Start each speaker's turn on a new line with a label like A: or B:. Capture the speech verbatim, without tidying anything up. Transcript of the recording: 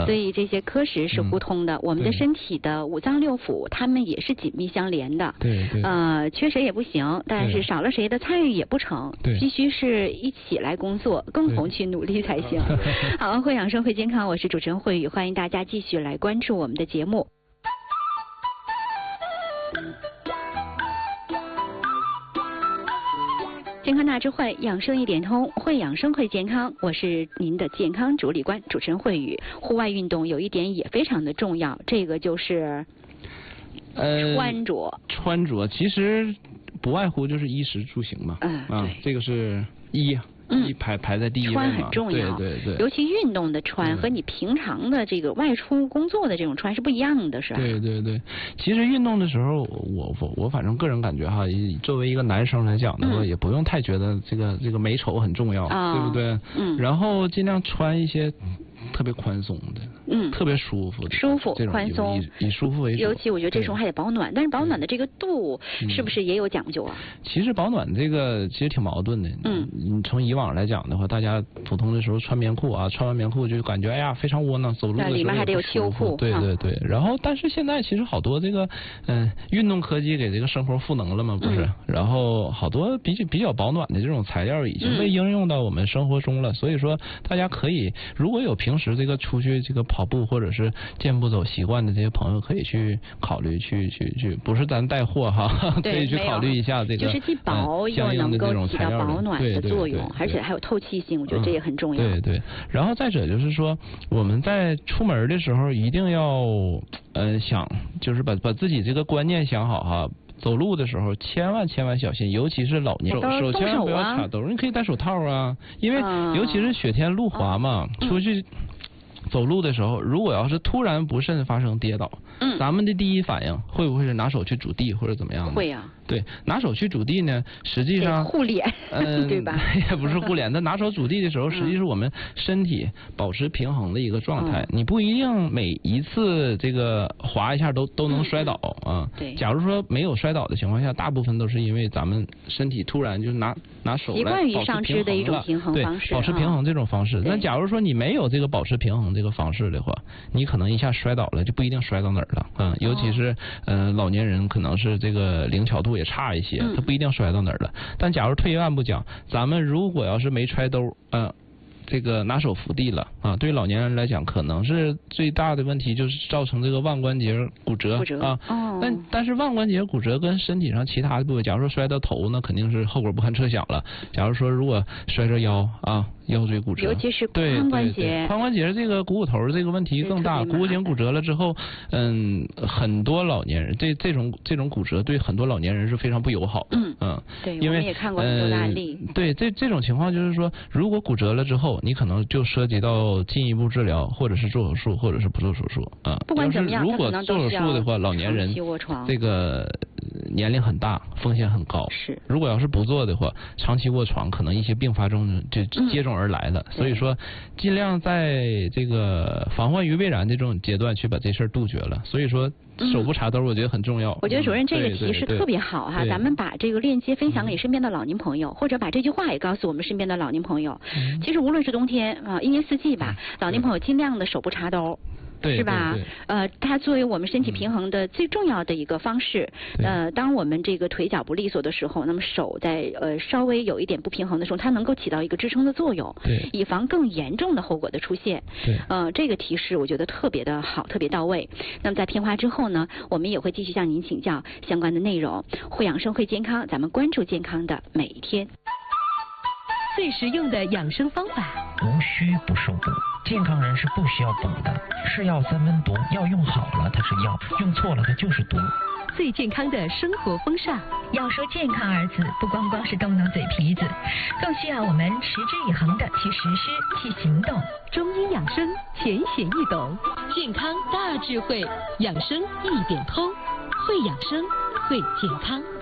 A: 所以这些科食是互通的。嗯、我们的身体的五脏六腑，它们也是紧密相连的。
B: 对对。
A: 呃，缺谁也不行，但是少了谁的参与也不成。
B: 对。
A: 必须是一起来工作，共同去努力才行。好，会养生会健康，我是主持人慧宇，欢迎大家继续来关注我们的节目。健康大智慧，养生一点通，会养生会健康。我是您的健康主理官，主持人慧宇。户外运动有一点也非常的重要，这个就是
B: 呃
A: 穿着。
B: 穿着其实不外乎就是衣食住行嘛。
A: 嗯，
B: 啊，这个是衣。一排排在第一位嘛，
A: 穿很重要，
B: 对对对，
A: 尤其运动的穿和你平常的这个外出工作的这种穿是不一样的，是吧？
B: 对对对，其实运动的时候，我我我反正个人感觉哈，作为一个男生来讲的话，嗯、也不用太觉得这个这个美丑很重要，哦、对不对？
A: 嗯。
B: 然后尽量穿一些特别宽松的，
A: 嗯，
B: 特别舒服的，
A: 舒服宽松，
B: 以以舒服为主。
A: 尤其我觉得这时候还得保暖，但是保暖的这个度是不是也有讲究啊？
B: 嗯、其实保暖这个其实挺矛盾的。
A: 嗯，
B: 你从以往来讲的话，大家普通的时候穿棉裤啊，穿完棉裤就感觉哎呀非常窝囊，走路的时候
A: 里面还得有秋裤。
B: 对对对。啊、然后，但是现在其实好多这个嗯、呃、运动科技给这个生活赋能了嘛，不是？嗯、然后好多比较比较保暖的这种材料已经被应用到我们生活中了。嗯、所以说，大家可以如果有平时这个出去这个跑步或者是健步走习惯的这些朋友，可以去考虑去去去，不是咱带货哈，可以去考虑一下这个，
A: 就是既薄又能够起到保暖的作用，而且还有透气性，我觉得这也很重要。
B: 对对，然后再者就是说，我们在出门的时候一定要呃想，就是把把自己这个观念想好哈。走路的时候千万千万小心，尤其是老年手手千万不要插兜，你可以戴手套啊，因为尤其是雪天路滑嘛，
A: 嗯、
B: 出去走路的时候，如果要是突然不慎发生跌倒，
A: 嗯，
B: 咱们的第一反应会不会是拿手去拄地或者怎么样的？
A: 会呀、啊。
B: 对，拿手去拄地呢，实际上
A: 护脸，
B: 嗯，
A: 对吧？
B: 也不是护脸，但拿手拄地的时候，实际是我们身体保持平衡的一个状态。嗯、你不一定每一次这个滑一下都都能摔倒啊。
A: 对。
B: 假如说没有摔倒的情况下，大部分都是因为咱们身体突然就是拿拿手来保持平衡了。习惯于上肢的一种平衡方式。 对，保持平衡这种方式。那假如说你没有这个保持平衡这个方式的话，你可能一下摔倒了，就不一定摔到哪儿了。嗯，尤其是呃老年人，可能是这个灵巧度也差一些，他不一定摔到哪儿了。但假如退一万步讲，咱们如果要是没揣兜，呃，这个拿手扶地了啊，对老年人来讲，可能是最大的问题就是造成这个腕关节骨折,
A: 骨折
B: 啊。
A: 哦、
B: 但但是腕关节骨折跟身体上其他的部位，假如说摔到头，那肯定是后果不堪设想了。假如说如果摔着腰啊。腰椎骨折，
A: 尤其是髋关节，
B: 髋关节这个股骨头这个问题更大。股骨颈骨折了之后，嗯，很多老年人这这种这种骨折对很多老年人是非常不友好的。
A: 嗯
B: 嗯，
A: 对，
B: 因为
A: 我们也看过很多的案例。
B: 呃、对，这这种情况就是说，如果骨折了之后，你可能就涉及到进一步治疗，或者是做手术，或者是不做手术啊。
A: 不管怎么样，
B: 如果做手术的话，老年人这个年龄很大，风险很高。
A: 是，
B: 如果要是不做的话，长期卧床，可能一些并发症就接踵而来了。嗯、所以说，尽量在这个防患于未然的这种阶段去把这事儿杜绝了。所以说，手不插兜，我觉得很重要。
A: 我觉得主任这个提示特别好哈，咱们把这个链接分享给身边的老年朋友，或者把这句话也告诉我们身边的老年朋友。嗯、其实无论是冬天啊，一年四季吧，老年朋友尽量的手不插兜。
B: 对
A: 是吧？
B: 对对
A: 呃，它作为我们身体平衡的最重要的一个方式。呃，当我们这个腿脚不利索的时候，那么手在呃稍微有一点不平衡的时候，它能够起到一个支撑的作用，
B: 对，
A: 以防更严重的后果的出现。
B: 对，
A: 呃，这个提示我觉得特别的好，特别到位。那么在片花之后呢，我们也会继续向您请教相关的内容。会养生会健康，咱们关注健康的每一天。最实用的养生方法，
C: 无需不受补。健康人是不需要补的，是药三分毒，药用好了它是药，用错了它就是毒。
D: 最健康的生活风尚，
E: 要说健康二字，不光光是动动嘴皮子，更需要我们持之以恒的去实施、去行动。
D: 中医养生浅显易懂，健康大智慧，养生一点通，会养生，会健康。